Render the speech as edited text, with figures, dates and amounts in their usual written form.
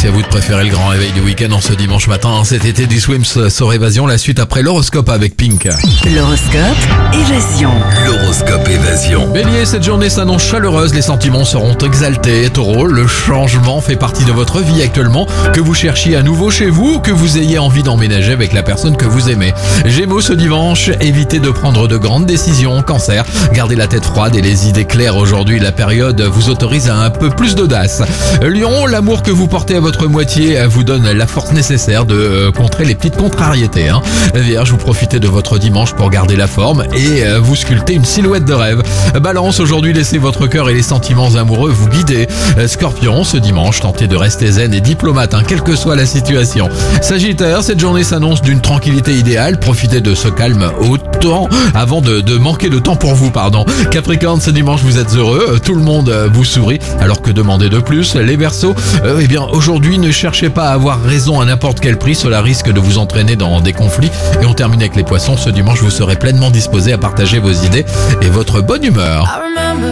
si à vous de préférer le grand réveil du week-end en ce dimanche matin. Cet été du Swims sur Évasion, la suite après l'horoscope avec Pink. L'horoscope Évasion. L'horoscope Évasion. Bélier, cette journée s'annonce chaleureuse, les sentiments seront exaltés. Taureau, le changement fait partie de votre vie actuellement, que vous cherchiez à nouveau chez vous ou que vous ayez envie d'emménager avec la personne que vous aimez. Gémeaux, ce dimanche, évitez de prendre de grandes décisions. Cancer, gardez la tête froide et les idées claires aujourd'hui, la période vous autorise à un peu plus d'audace. Lion, l'amour que vous portez à votre moitié vous donne la force nécessaire de contrer les petites contrariétés. Vierge, vous profitez de votre dimanche pour garder la forme et vous sculptez une silhouette de rêve. Balance, aujourd'hui laissez votre cœur et les sentiments amoureux vous guider. Scorpion, ce dimanche, tentez de rester zen et diplomate, quelle que soit la situation. Sagittaire, cette journée s'annonce d'une tranquillité idéale, profitez de ce calme autant avant de manquer de temps pour vous, Capricorne, ce dimanche vous êtes heureux, tout le monde vous sourit, alors que demandez de plus. Les Verseaux, aujourd'hui ne cherchez pas à avoir raison à n'importe quel prix, cela risque de vous entraîner dans des conflits. Et on termine avec les Poissons, ce dimanche vous serez pleinement disposé à partager vos idées et votre bonne humeur.